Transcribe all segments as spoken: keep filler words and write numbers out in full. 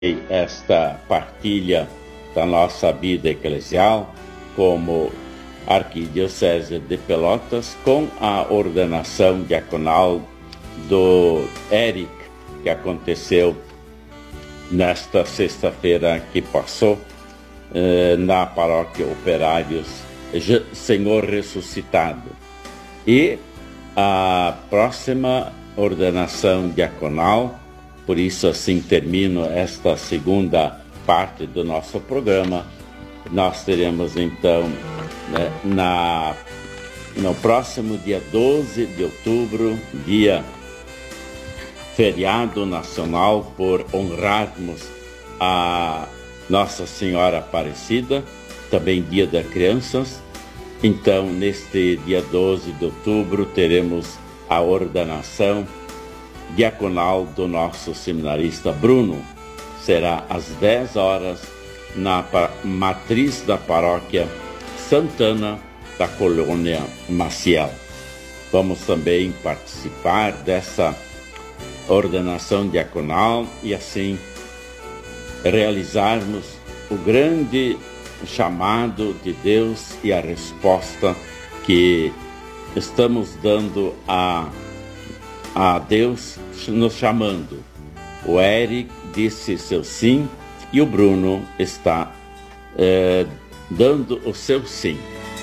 esta partilha da nossa vida eclesial como Arquidiocese de Pelotas com a ordenação diaconal do Eric, que aconteceu nesta sexta-feira que passou eh, na paróquia Operários Senhor Ressuscitado. E a próxima ordenação diaconal, por isso assim termino esta segunda parte do nosso programa. Nós teremos então né, na, no próximo dia doze de outubro, dia feriado nacional, por honrarmos a Nossa Senhora Aparecida, também dia das crianças. Então, neste dia doze de outubro, teremos a ordenação diaconal do nosso seminarista Bruno. Será às dez horas na matriz da paróquia Santana da Colônia Maciel. Vamos também participar dessa ordenação diaconal e assim realizarmos o grande chamado de Deus e a resposta que estamos dando a, a Deus nos chamando. O Eric disse seu sim e o Bruno está eh, dando o seu sim.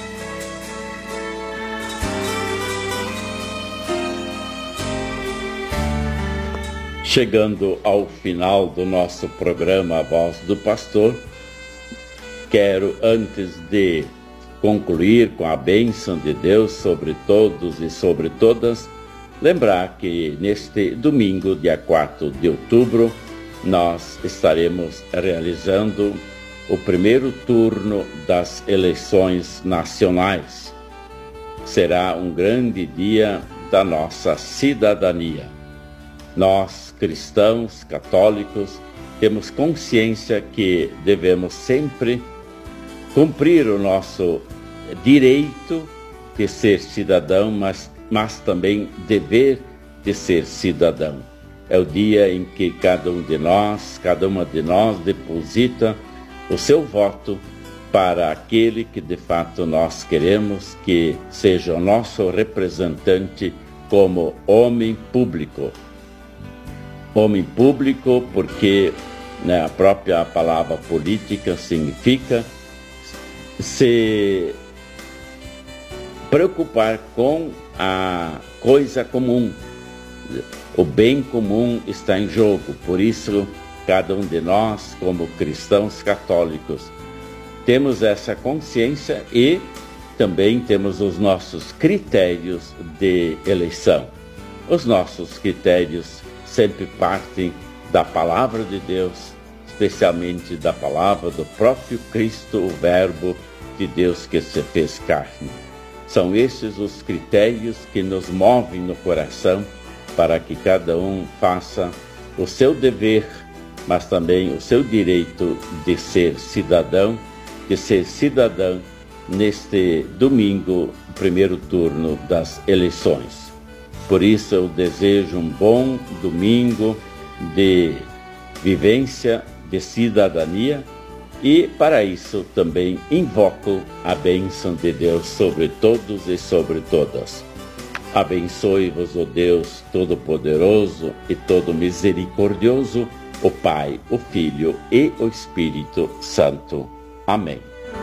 Chegando ao final do nosso programa A Voz do Pastor, quero, antes de concluir com a bênção de Deus sobre todos e sobre todas, lembrar que neste domingo, dia quatro de outubro, nós estaremos realizando o primeiro turno das eleições nacionais. Será um grande dia da nossa cidadania. Nós, cristãos, católicos, temos consciência que devemos sempre cumprir o nosso direito de ser cidadão, mas, mas também dever de ser cidadão. É o dia em que cada um de nós, cada uma de nós deposita o seu voto para aquele que de fato nós queremos que seja o nosso representante como homem público. Homem público porque né, a própria palavra política significa se preocupar com a coisa comum. O bem comum está em jogo, por isso cada um de nós, como cristãos católicos, temos essa consciência e também temos os nossos critérios de eleição. Os nossos critérios sempre partem da palavra de Deus, especialmente da palavra do próprio Cristo, o Verbo de Deus que se fez carne. São esses os critérios que nos movem no coração para que cada um faça o seu dever, mas também o seu direito de ser cidadão, de ser cidadã neste domingo, primeiro turno das eleições. Por isso eu desejo um bom domingo de vivência, de cidadania, e para isso também invoco a bênção de Deus sobre todos e sobre todas. Abençoe-vos o Deus Todo-Poderoso e Todo-Misericordioso, o Pai, o Filho e o Espírito Santo. Amém.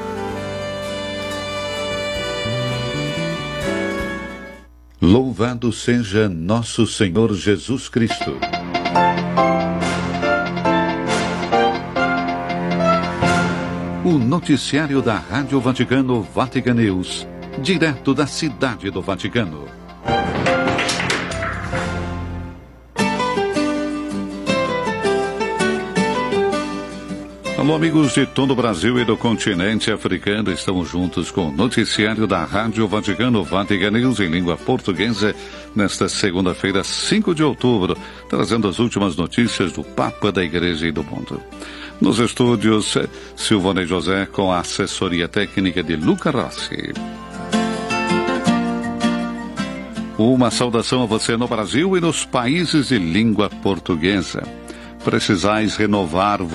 Louvado seja nosso Senhor Jesus Cristo. O noticiário da Rádio Vaticano Vatican News, direto da Cidade do Vaticano. Alô, amigos de todo o Brasil e do continente africano, estamos juntos com o noticiário da Rádio Vaticano Vatican News em língua portuguesa nesta segunda-feira, cinco de outubro, trazendo as últimas notícias do Papa, da Igreja e do mundo. Nos estúdios, Silvone José com a assessoria técnica de Luca Rossi. Uma saudação a você no Brasil e nos países de língua portuguesa. precisais renovar